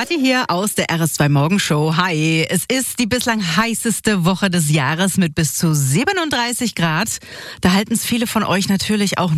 Kathi hier aus der RS2 Morgenshow. Hi, es ist die bislang heißeste Woche des Jahres mit bis zu 37 Grad. Da halten es viele von euch natürlich auch